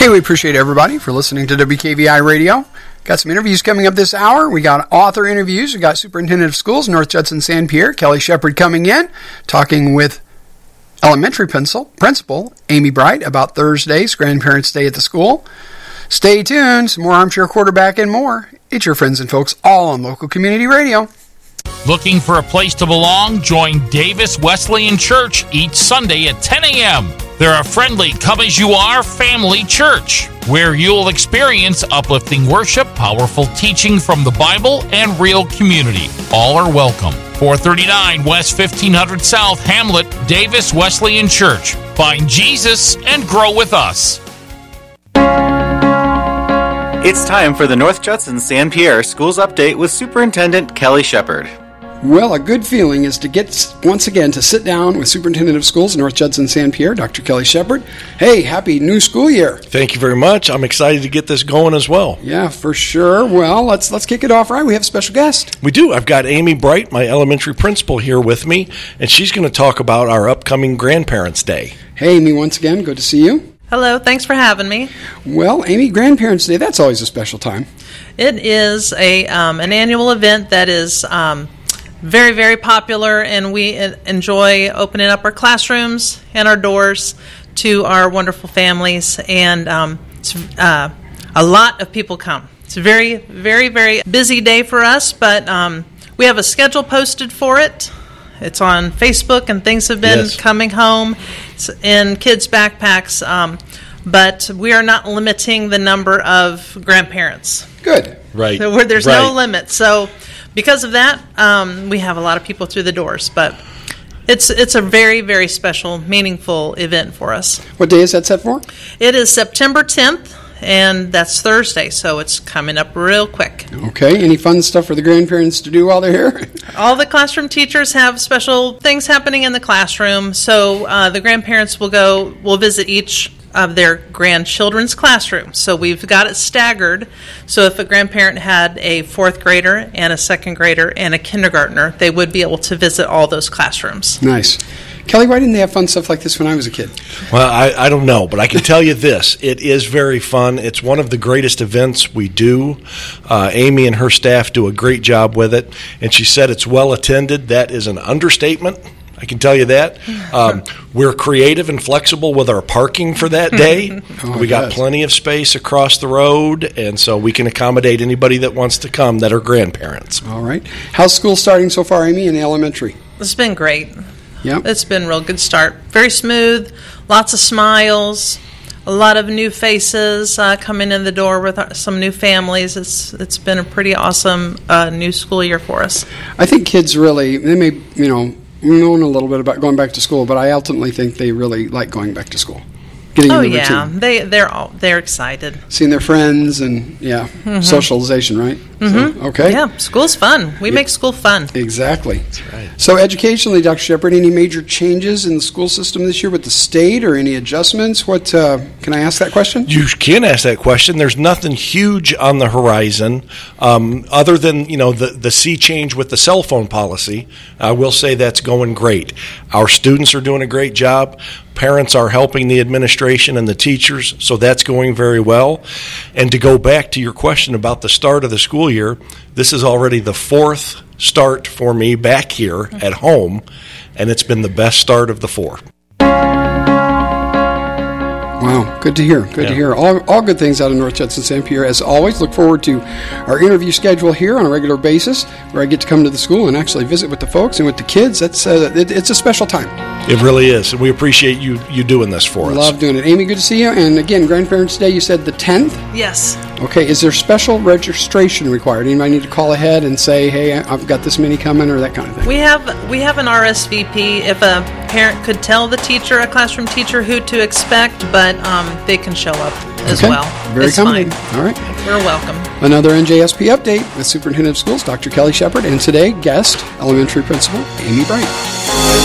Hey, we appreciate everybody for listening to WKVI Radio. Got some interviews coming up this hour. We got author interviews. We got Superintendent of Schools, North Judson St. Pierre, Kelly Shepard, coming in, talking with elementary principal Amy Bright about Thursday's Grandparents' Day at the school. Stay tuned. Some more Armchair Quarterback and more. It's your friends and folks all on local community radio. Looking for a place to belong? Join Davis Wesleyan Church each Sunday at 10 a.m. They're a friendly, come-as-you-are family church where you'll experience uplifting worship, powerful teaching from the Bible, and real community. All are welcome. 439 West 1500 South, Hamlet, Davis Wesleyan Church. Find Jesus and grow with us. It's time for the North Judson St. Pierre Schools Update with Superintendent Kelly Shepard. Well, a good feeling is to get, once again, to sit down with Superintendent of Schools, North Judson St. Pierre, Dr. Kelly Shepard. Hey, happy new school year. Thank you very much. I'm excited to get this going as well. Yeah, for sure. Well, let's kick it off right. We have a special guest. We do. I've got Amy Bright, my elementary principal, here with me, and she's going to talk about our upcoming Grandparents' Day. Hey, Amy, once again, good to see you. Hello, thanks for having me. Well, Amy, Grandparents' Day, that's always a special time. It is an annual event that is very, very popular, and we enjoy opening up our classrooms and our doors to our wonderful families, and a lot of people come. It's a very, very, very busy day for us, but we have a schedule posted for it. It's on Facebook, and things have been coming home in kids' backpacks, but we are not limiting the number of grandparents. Good. Right. So there's no limit. So because of that, we have a lot of people through the doors, but it's a very, very special, meaningful event for us. What day is that set for? It is September 10th, and that's Thursday, so it's coming up real quick. Okay. Any fun stuff for the grandparents to do while they're here? All the classroom teachers have special things happening in the classroom, so the grandparents will visit each of their grandchildren's classrooms. So we've got it staggered. So if a grandparent had a fourth grader and a second grader and a kindergartner, they would be able to visit all those classrooms. Nice. Kelly, why didn't they have fun stuff like this when I was a kid? Well, I don't know, but I can tell you this. It is very fun. It's one of the greatest events we do. Amy and her staff do a great job with it, and she said it's well attended. That is an understatement. I can tell you that. We're creative and flexible with our parking for that day. We got plenty of space across the road, and so we can accommodate anybody that wants to come that are grandparents. All right. How's school starting so far, Amy, in the elementary? It's been great. Yeah. It's been a real good start. Very smooth, lots of smiles, a lot of new faces coming in the door with some new families. It's been a pretty awesome new school year for us. I think kids really, they may, known a little bit about going back to school, but I ultimately think they really like going back to school. Getting in the routine. They're excited. Seeing their friends and socialization, right? Mm-hmm. So, okay. Yeah, school's fun. We make school fun. Exactly. That's right. So educationally, Dr. Shepard, any major changes in the school system this year with the state or any adjustments? What can I ask that question? You can ask that question. There's nothing huge on the horizon other than, the sea change with the cell phone policy. I will say that's going great. Our students are doing a great job. Parents are helping the administration and the teachers, so that's going very well. And to go back to your question about the start of the school year, this is already the fourth start for me back here at home, and it's been the best start of the four. Wow, good to hear. Good to hear. All good things out of North Judson St. Pierre. As always, look forward to our interview schedule here on a regular basis, where I get to come to the school and actually visit with the folks and with the kids. That's it's a special time. It really is, and we appreciate you doing this for us. Love doing it. Amy, good to see you. And again, Grandparents' Day, you said the 10th? Yes. Okay, is there special registration required? Anybody need to call ahead and say, hey, I've got this many coming, or that kind of thing? We have an RSVP. If a parent could tell the teacher, a classroom teacher, who to expect, but they can show up as well. Very accommodating. All right. We're welcome. Another NJSP update with Superintendent of Schools, Dr. Kelly Shepard, and today, guest, elementary principal, Amy Bright.